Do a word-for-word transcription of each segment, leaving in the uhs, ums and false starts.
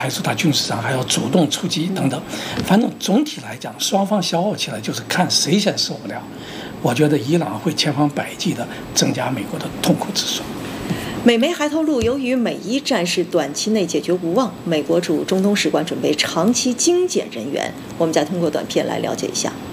排除他军事上还要主动出击等等。反正总体来讲，双方消耗起来就是看谁先受不了。我觉得伊朗会千方百计地增加美国的痛苦指数。 美媒还透露，由于美伊战事短期内解决无望，美国驻中东使馆准备长期精简人员。我们再通过短片来了解一下。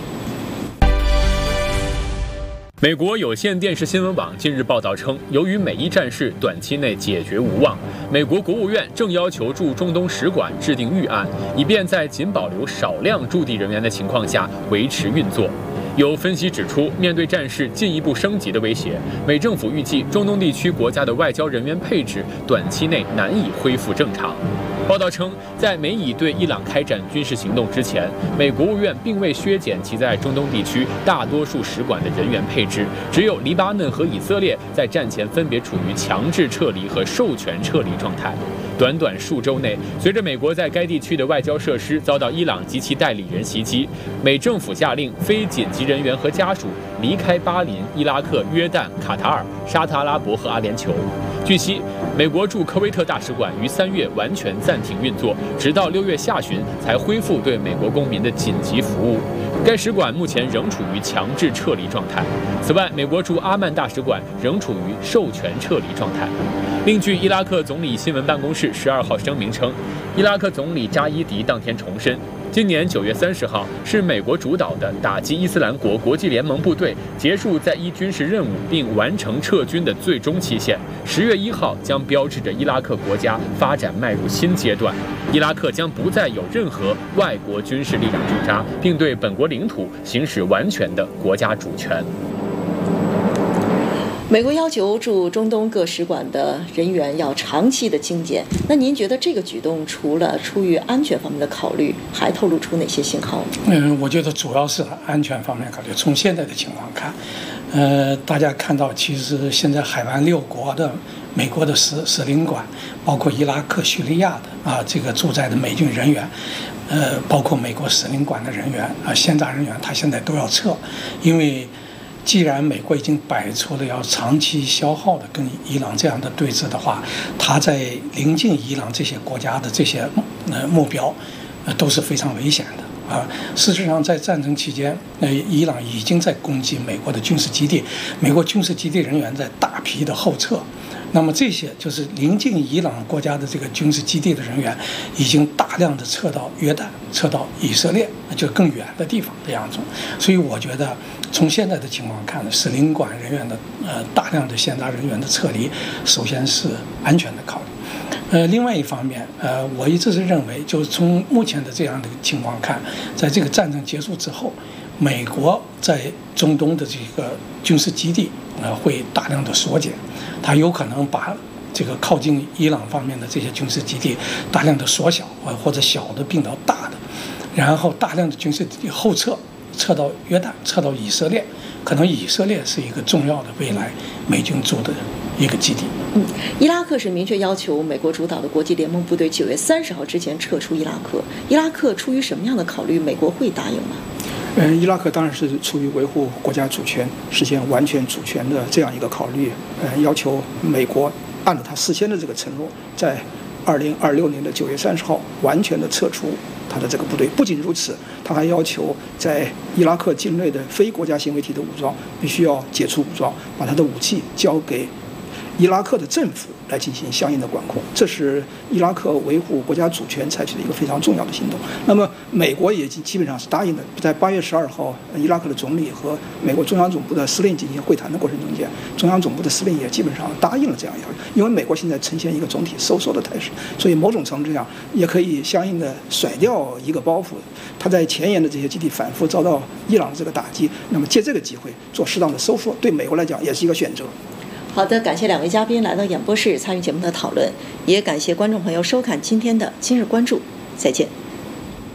美国有线电视新闻网近日报道称，由于美伊战事短期内解决无望，美国国务院正要求驻中东使馆制定预案，以便在仅保留少量驻地人员的情况下维持运作。有分析指出，面对战事进一步升级的威胁，美政府预计中东地区国家的外交人员配置短期内难以恢复正常。报道称，在美以对伊朗开展军事行动之前，美国务院并未削减其在中东地区大多数使馆的人员配置，只有黎巴嫩和以色列在战前分别处于强制撤离和授权撤离状态。短短数周内，随着美国在该地区的外交设施遭到伊朗及其代理人袭击，美政府下令非紧急人员和家属离开巴林、伊拉克、约旦、卡塔尔、沙特阿拉伯和阿联酋。据悉，美国驻科威特大使馆于三月完全暂停运作，直到六月下旬才恢复对美国公民的紧急服务。该使馆目前仍处于强制撤离状态。此外，美国驻阿曼大使馆仍处于授权撤离状态。另据伊拉克总理新闻办公室十二号声明称，伊拉克总理扎伊迪当天重申，今年九月三十号是美国主导的打击伊斯兰国国际联盟部队结束在伊军事任务并完成撤军的最终期限。十月一号将标志着伊拉克国家发展迈入新阶段，伊拉克将不再有任何外国军事力量驻扎，并对本国领土行使完全的国家主权。 美国要求驻中东各使馆的人员要长期的精简，那您觉得这个举动除了出于安全方面的考虑，还透露出哪些信号呢？ 嗯，我觉得主要是安全方面考虑。从现在的情况看，呃，大家看到其实现在海湾六国的美国的使使领馆，包括伊拉克、叙利亚的啊这个驻在的美军人员，呃，包括美国使领馆的人员啊现扎人员，他现在都要撤，因为既然美国已经摆出了要长期消耗的跟伊朗这样的对峙的话，他在临近伊朗这些国家的这些呃目标，呃都是非常危险的啊。事实上，在战争期间，呃，伊朗已经在攻击美国的军事基地，美国军事基地人员在大批的后撤。那么这些就是临近伊朗国家的这个军事基地的人员，已经大量的撤到约旦、撤到以色列，就更远的地方的样子。所以我觉得，从现在的情况看呢，使领馆人员的呃大量的现扎人员的撤离，首先是安全的考虑。呃，另外一方面，呃，我一直是认为，就是从目前的这样的情况看，在这个战争结束之后，美国在中东的这个军事基地呃会大量的缩减，它有可能把这个靠近伊朗方面的这些军事基地大量的缩小啊，或者小的并到大的，然后大量的军事基地后撤，撤到约旦，撤到以色列，可能以色列是一个重要的未来美军驻的一个基地。 嗯，伊拉克是明确要求美国主导的国际联盟部队九月三十号之前撤出伊拉克。伊拉克出于什么样的考虑，美国会答应吗？ 嗯，伊拉克当然是出于维护国家主权、实现完全主权的这样一个考虑，呃，要求美国按照他事先的这个承诺，在二零二六年的九月三十号完全的撤出他的这个部队。不仅如此，他还要求在伊拉克境内的非国家行为体的武装必须要解除武装，把他的武器交给伊拉克的政府来进行相应的管控。这是伊拉克维护国家主权采取的一个非常重要的行动。那么美国也基本上是答应的，在八月十二号伊拉克的总理和美国中央总部的司令进行会谈的过程中间，中央总部的司令也基本上答应了这样要求。因为美国现在呈现一个总体收缩的态势，所以某种程度上也可以相应的甩掉一个包袱。他在前沿的这些基地反复遭到伊朗的这个打击，那么借这个机会做适当的收缩，对美国来讲也是一个选择。 好的，感谢两位嘉宾来到演播室参与节目的讨论，也感谢观众朋友收看今天的今日关注，再见。